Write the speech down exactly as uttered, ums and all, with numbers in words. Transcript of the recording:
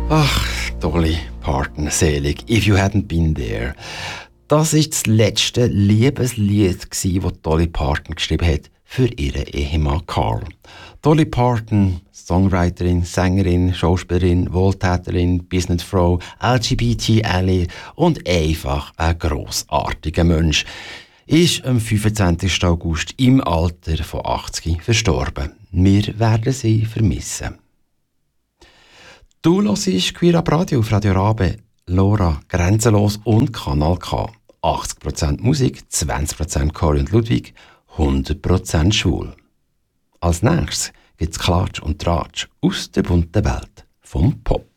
Ach, Dolly Parton, selig. If You Hadn't Been There. Das war das letzte Liebeslied, das Dolly Parton geschrieben hat für ihren Ehemann Carl. Dolly Parton, Songwriterin, Sängerin, Schauspielerin, Wohltäterin, Businessfrau, L G B T-Ally und einfach ein grossartiger Mensch, ist am fünfundzwanzigsten August im Alter von achtzig verstorben. Wir werden sie vermissen. Du hörst Queer Up Radio auf Radio Rabe, Lora, Grenzenlos und Kanal K. achtzig Prozent Musik, zwanzig Prozent Cory und Ludwig, hundert Prozent schwul. Als nächstes gibt's Klatsch und Tratsch aus der bunten Welt vom Pop.